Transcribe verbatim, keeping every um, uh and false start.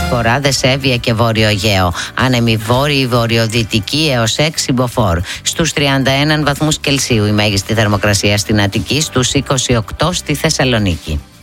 Βόσπορα, Δεσέβεια και Βόρειο Αιγαίο. Άνεμοι βόρειοι βορειοδυτικοί έως έξι μποφόρ. Στους τριάντα ένα βαθμούς Κελσίου η μέγιστη θερμοκρασία στην Αττική, στους είκοσι οκτώ στη Θεσσαλονίκη.